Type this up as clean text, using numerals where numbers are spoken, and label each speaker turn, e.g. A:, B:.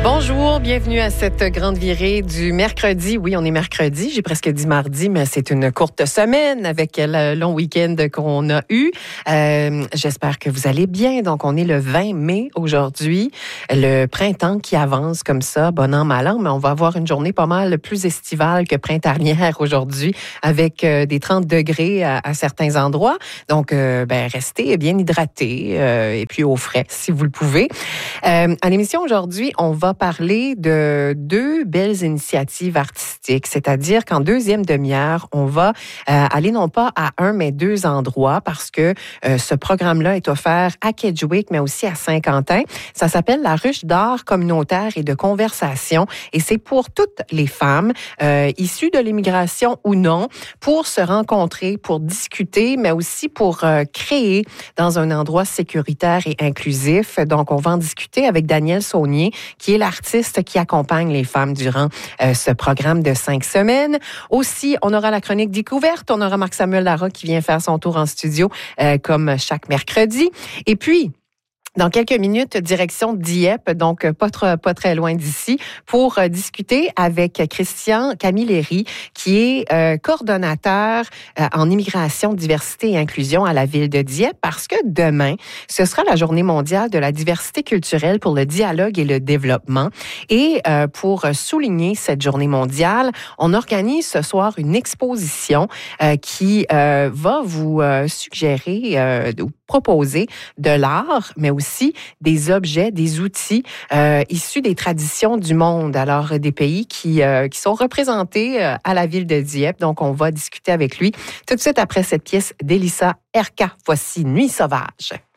A: Bonjour, bienvenue à cette grande virée du mercredi. Oui, on est mercredi, j'ai presque dit mardi, mais c'est une courte semaine avec le long week-end qu'on a eu. J'espère que vous allez bien. Donc, on est le 20 mai aujourd'hui. Le printemps qui avance comme ça, bon an, mal an, mais on va avoir une journée pas mal plus estivale que printanière aujourd'hui avec des 30 degrés à certains endroits. Donc, restez bien hydratés et puis au frais si vous le pouvez. À l'émission aujourd'hui, on va parler de deux belles initiatives artistiques, c'est-à-dire qu'en deuxième demi-heure, on va aller non pas à un, mais deux endroits parce que ce programme-là est offert à Kedgewick, mais aussi à Saint-Quentin. Ça s'appelle la Ruche d'art communautaire et de conversation et c'est pour toutes les femmes, issues de l'immigration ou non, pour se rencontrer, pour discuter, mais aussi pour créer dans un endroit sécuritaire et inclusif. Donc, on va en discuter avec Danielle Saunier, qui est l'artiste qui accompagne les femmes durant ce programme de 5 semaines. Aussi, on aura la chronique découverte. On aura Marc-Samuel Lara qui vient faire son tour en studio comme chaque mercredi. Et puis, dans quelques minutes, direction Dieppe, donc pas très loin d'ici, pour discuter avec Christian Camilleri, qui est coordonnateur en immigration, diversité et inclusion à la ville de Dieppe, parce que demain, ce sera la journée mondiale de la diversité culturelle pour le dialogue et le développement. Et pour souligner cette journée mondiale, on organise ce soir une exposition qui va vous suggérer ou proposer de l'art, mais aussi des objets, des outils issus des traditions du monde, alors des pays qui sont représentés à la ville de Dieppe. Donc, on va discuter avec lui tout de suite après cette pièce d'Elissa Erka. Voici Nuit sauvage.